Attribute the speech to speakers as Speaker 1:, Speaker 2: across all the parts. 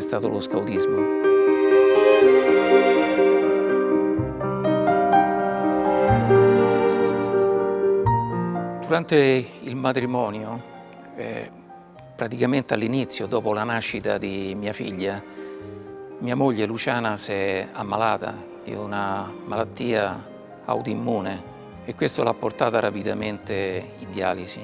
Speaker 1: stato lo scautismo. Durante il matrimonio, praticamente all'inizio, dopo la nascita di mia figlia, mia moglie Luciana si è ammalata di una malattia autoimmune e questo l'ha portata rapidamente in dialisi.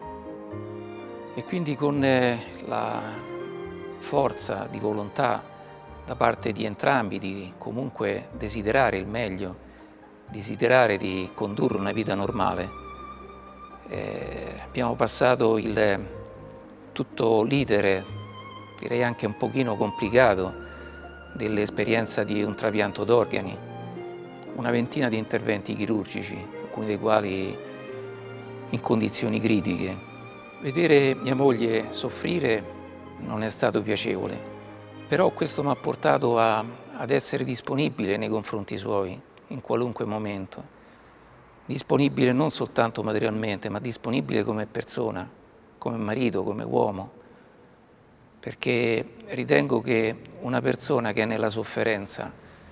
Speaker 1: E quindi con la forza di volontà da parte di entrambi di comunque desiderare il meglio, desiderare di condurre una vita normale, abbiamo passato tutto l'iter, direi anche un pochino complicato, dell'esperienza di un trapianto d'organi, una ventina di interventi chirurgici, alcuni dei quali in condizioni critiche. Vedere mia moglie soffrire non è stato piacevole, però questo mi ha portato ad essere disponibile nei confronti suoi in qualunque momento. Disponibile non soltanto materialmente, ma disponibile come persona, come marito, come uomo, perché ritengo che una persona che è nella sofferenza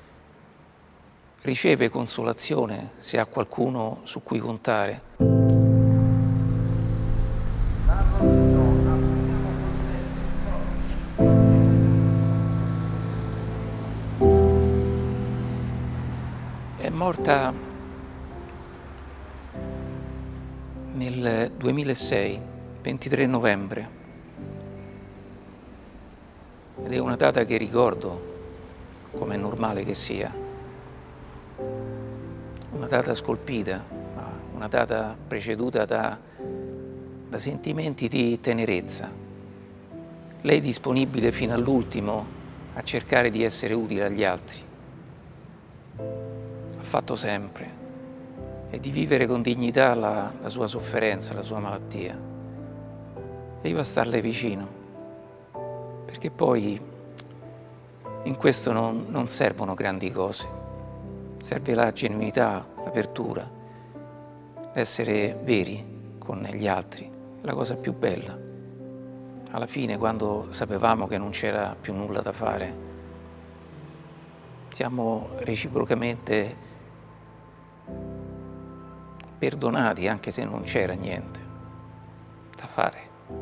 Speaker 1: riceve consolazione se ha qualcuno su cui contare. È morta nel 2006, 23 novembre, ed è una data che ricordo, come è normale che sia, una data scolpita, una data preceduta da sentimenti di tenerezza. Lei disponibile fino all'ultimo a cercare di essere utile agli altri. L'ha fatto sempre. E di vivere con dignità la sua sofferenza, la sua malattia. E io a starle vicino, perché poi in questo non servono grandi cose, serve la genuinità, l'apertura, essere veri con gli altri, è la cosa più bella. Alla fine, quando sapevamo che non c'era più nulla da fare, siamo reciprocamente perdonati, anche se non c'era niente da fare.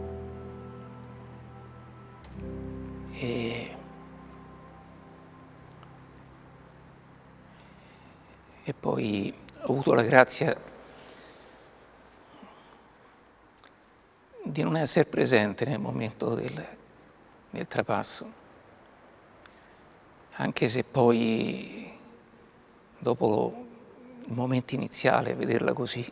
Speaker 1: E poi ho avuto la grazia di non essere presente nel momento del trapasso, anche se poi dopo il momento iniziale, vederla così,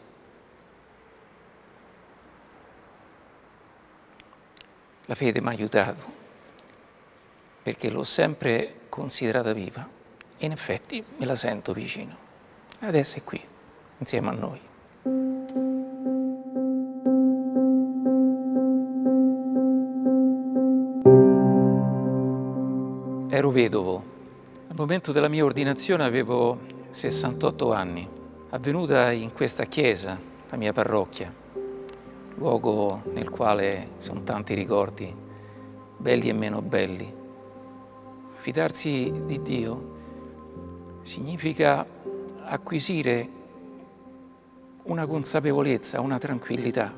Speaker 1: la fede mi ha aiutato, perché l'ho sempre considerata viva e in effetti me la sento vicino. Adesso è qui, insieme a noi. Ero vedovo. Al momento della mia ordinazione avevo 68 anni, avvenuta in questa chiesa, la mia parrocchia, luogo nel quale sono tanti ricordi, belli e meno belli. Fidarsi di Dio significa acquisire una consapevolezza, una tranquillità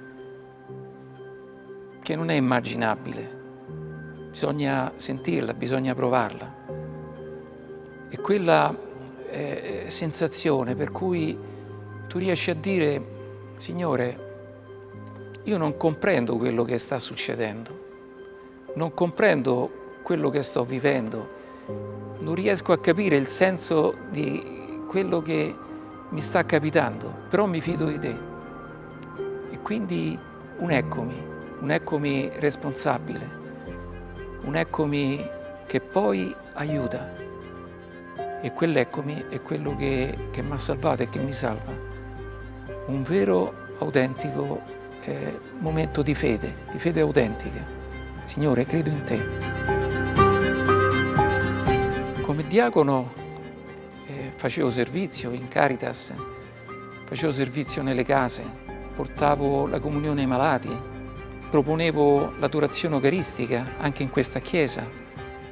Speaker 1: che non è immaginabile. Bisogna sentirla, bisogna provarla. E quella sensazione per cui tu riesci a dire: Signore, io non comprendo quello che sta succedendo, non comprendo quello che sto vivendo, non riesco a capire il senso di quello che mi sta capitando, però mi fido di te. E quindi un eccomi responsabile, un eccomi che poi aiuta. E quell'eccomi è quello che mi ha salvato e che mi salva. Un vero, autentico momento di fede autentica. Signore, credo in te. Come diacono facevo servizio in Caritas, facevo servizio nelle case, portavo la comunione ai malati, proponevo l'adorazione eucaristica anche in questa chiesa.